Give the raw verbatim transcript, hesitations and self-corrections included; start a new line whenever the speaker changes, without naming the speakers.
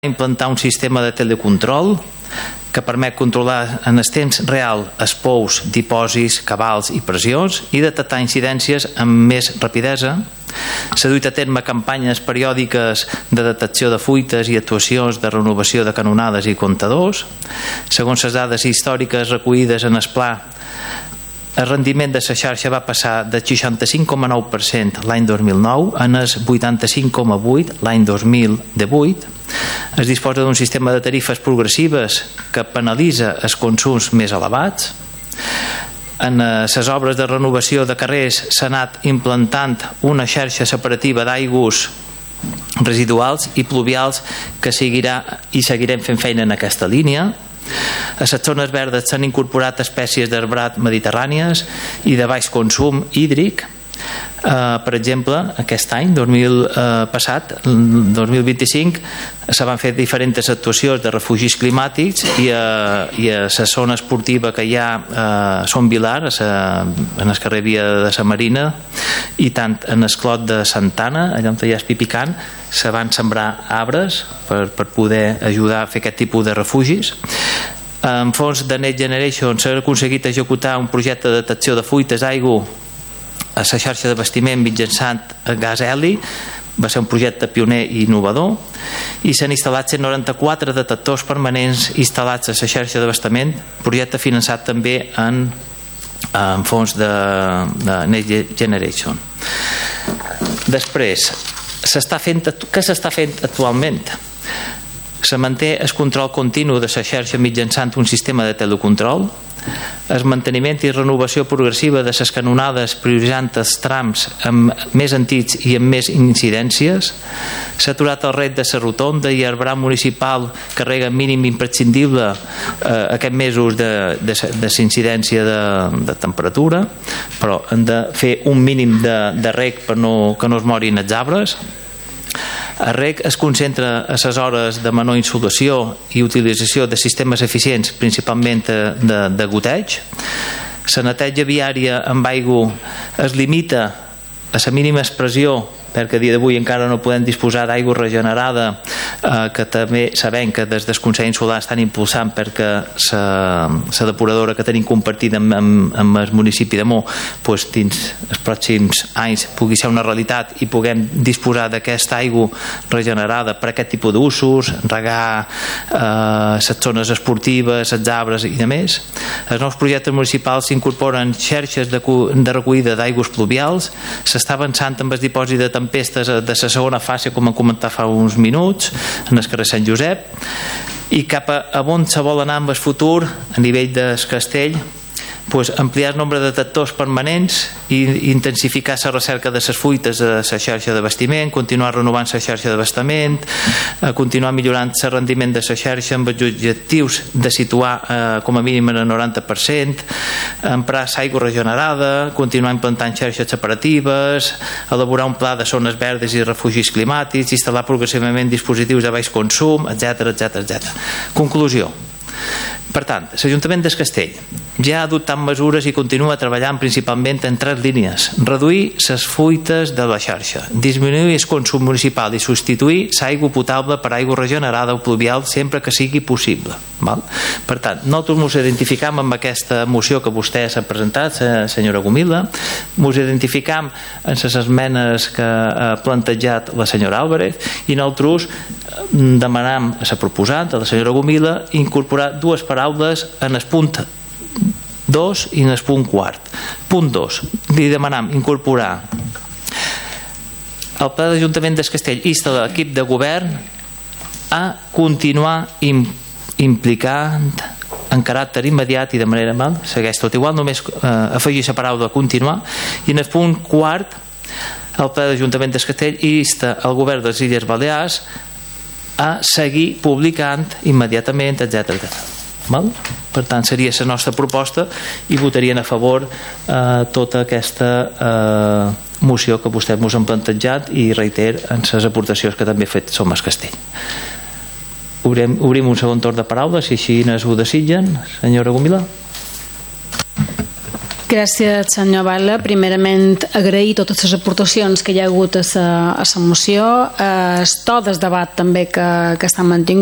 implantar un sistema de telecontrol que permet controlar en el temps real els pous, dipòsits, cabals i pressions i detectar incidències amb més rapidesa. S'ha duit a terme campanyes periòdiques de detecció de fuites i actuacions de renovació de canonades i comptadors. Segons les dades històriques recollides en el pla, el rendiment de la xarxa va passar del seixanta-cinc coma nou per cent l'any dos mil nou en el vuitanta-cinc coma vuit per cent l'any dos mil divuit. Es disposa d'un sistema de tarifes progressives que penalitza els consums més elevats. En les obres de renovació de carrers s'ha anat implantant una xarxa separativa d'aigües residuals i pluvials que seguirà i seguirem fent feina en aquesta línia. A les zones verdes s'han incorporat espècies d'arbrat mediterrànies i de baix consum hídric. Uh, per exemple, aquest any, dos mil uh, passat, dos mil vint-i-cinc, se van fer diferents actuacions de refugis climàtics i a, i a la zona esportiva que hi ha a Son Vilar, a sa, en el carrer Via de la Marina, i tant en el Clot de Santana, allà on hi ha el Pipicant, se van sembrar arbres per, per poder ajudar a fer aquest tipus de refugis. En fons de Next Generation s'ha aconseguit executar un projecte de detecció de fuites d'aigua a la xarxa d'abastiment mitjançant gas heli. Va ser un projecte pioner i innovador i s'han instal·lat cent noranta-quatre detectors permanents instal·lats a la xarxa d'abastament, projecte finançat també en, en fons de, de Next Generation. Després, s'està fent, què s'està fent actualment? Se manté el control continu de la xarxa mitjançant un sistema de telecontrol, el manteniment i renovació progressiva de les canonades prioritzant els trams amb més antics i amb més incidències. S'ha aturat el ret de la rotonda i el bram municipal que rega mínim imprescindible eh, aquests mesos de, de, de incidència de, de temperatura, però han de fer un mínim de, de reg per no, que no es morin els arbres. El reg es concentra a les hores de menor insolació i utilització de sistemes eficients, principalment de, de, de goteig. La neteja viària amb aigua es limita a la mínima expressió, perquè a dia d'avui encara no podem disposar d'aigua regenerada, eh, que també sabem que des del Consell Insular estan impulsant perquè la depuradora que tenim compartida amb, amb, amb el municipi de Mo, doncs, dins els pròxims anys pugui ser una realitat i puguem disposar d'aquesta aigua regenerada per aquest tipus d'usos, regar eh, les zones esportives, els arbres i demés. Els nous projectes municipals s'incorporen xarxes de, de recollida d'aigües pluvials, s'està avançant amb el dipòsit de tempestes de la segona fase, com hem comentat fa uns minuts, en el carrer Sant Josep, i cap a, a on se vol anar amb el futur a nivell del castell, pues, ampliar el nombre de detectors permanents i intensificar la recerca de les fuites de la xarxa d'abastiment, continuar renovant la xarxa d'abastament, eh, continuar millorant el rendiment de la xarxa amb els objectius de situar eh, com a mínim en el noranta per cent, emprar l'aigua regenerada, continuar implantant xarxes separatives, elaborar un pla de zones verdes i refugis climàtics, instal·lar progressivament dispositius de baix consum, etcètera, etcètera, etcètera. Conclusió. Per tant, l'Ajuntament del Castell ja ha adoptat mesures i continua treballant principalment en tres línies: reduir les fuites de la xarxa, disminuir el consum municipal i substituir l'aigua potable per aigua regenerada o pluvial sempre que sigui possible. Val? Per tant, nosaltres ens identificam amb aquesta moció que vostè s'ha presentat, senyora Gomila, ens identificam en les esmenes que ha plantejat la senyora Álvarez i nosaltres demanam a la proposant, a la senyora Gomila, incorporar dues paraules en el punt dos i en el punt quart. Punt dos. Li demanam incorporar: el Ple d'Ajuntament del Castell insta l'equip de govern a continuar im implicant en caràcter immediat i de manera mal, segueix tot igual, només eh, afegir la paraula continuar. I en el punt quart, el Ple d'Ajuntament del Castell insta el govern de les Illes Balears a seguir publicant immediatament, etcètera, etcètera. Val? Per tant, seria la nostra proposta i votarien a favor eh, tota aquesta eh, moció que vostès ens han plantejat i reiter en les aportacions que també ha fet Som el Castell. Obrim, obrim un segon torn de paraules, si així no ho desitgen. Senyora Gomila.
Gràcies, senyor Batlle. Primerament, agrair totes les aportacions que hi ha hagut a la moció, els to del debat també que, que estan mantingut.